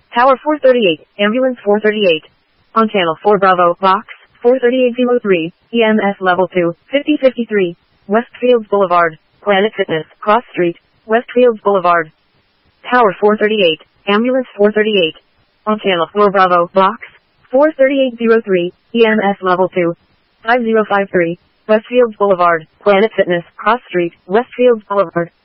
Tower 438, Ambulance 438. On Channel 4 Bravo, Box 43803, EMS Level 2, 5053, Westfields Boulevard, Planet Fitness, Cross Street, Westfields Boulevard. Tower 438, Ambulance 438. On Channel 4 Bravo, Box 43803, EMS Level 2, 5053, Westfields Boulevard, Planet Fitness, Cross Street, Westfields Boulevard.